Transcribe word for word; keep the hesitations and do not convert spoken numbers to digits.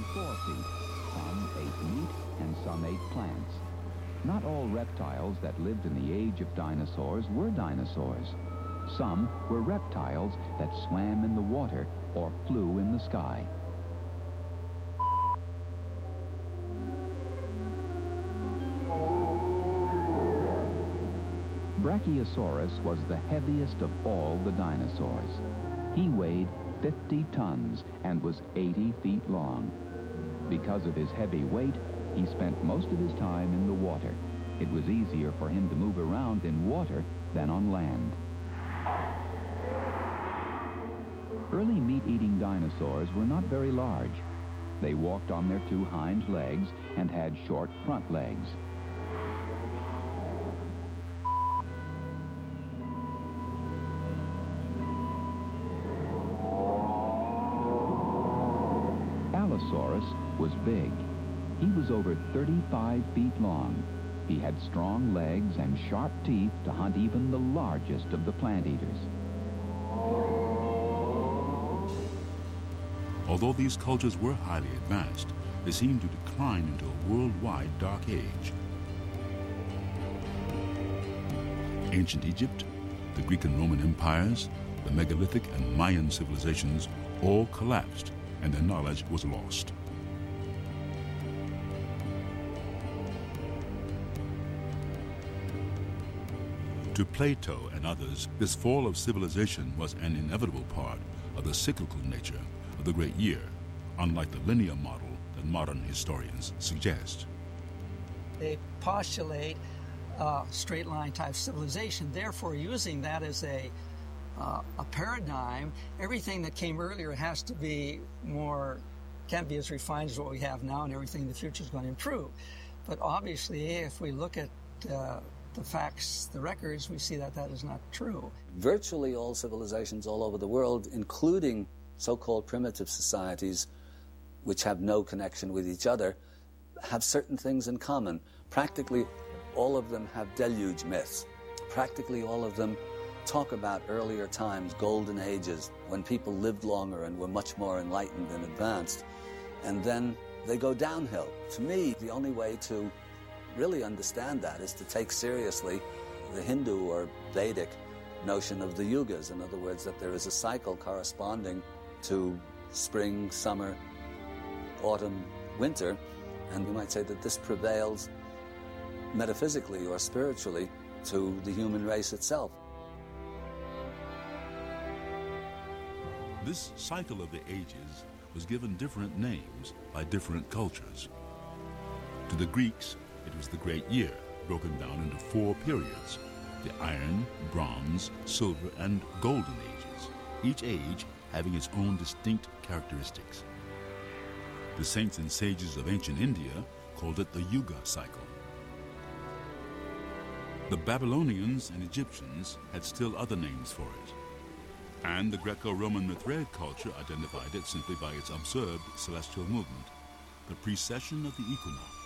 four feet. Some ate meat and some ate plants. Not all reptiles that lived in the age of dinosaurs were dinosaurs. Some were reptiles that swam in the water or flew in the sky. Brachiosaurus was the heaviest of all the dinosaurs. He weighed fifty tons and was eighty feet long. Because of his heavy weight, he spent most of his time in the water. It was easier for him to move around in water than on land. Early meat-eating dinosaurs were not very large. They walked on their two hind legs and had short front legs. Allosaurus was big. He was over thirty-five feet long. He had strong legs and sharp teeth to hunt even the largest of the plant eaters. Although these cultures were highly advanced, they seemed to decline into a worldwide dark age. Ancient Egypt, the Greek and Roman empires, the megalithic and Mayan civilizations all collapsed, and their knowledge was lost. To Plato and others, this fall of civilization was an inevitable part of the cyclical nature of the great year, unlike the linear model that modern historians suggest. They postulate a straight-line type civilization, therefore using that as a, uh, a paradigm. Everything that came earlier has to be more, can't be as refined as what we have now, and everything in the future is going to improve. But obviously, if we look at uh, the facts, the records, we see that that is not true. Virtually all civilizations all over the world, including so-called primitive societies, which have no connection with each other, have certain things in common. Practically all of them have deluge myths. Practically all of them talk about earlier times, golden ages, when people lived longer and were much more enlightened and advanced. And then they go downhill. To me, the only way to really understand that is to take seriously the Hindu or Vedic notion of the yugas. In other words, that there is a cycle corresponding to spring, summer, autumn, winter, and we might say that this prevails metaphysically or spiritually to the human race itself. This cycle of the ages was given different names by different cultures. To the Greeks, it was the Great Year, broken down into four periods: the Iron, Bronze, Silver, and Golden Ages, each age having its own distinct characteristics. The saints and sages of ancient India called it the Yuga cycle. The Babylonians and Egyptians had still other names for it, and the Greco-Roman Mithraeid culture identified it simply by its observed celestial movement, the precession of the equinox.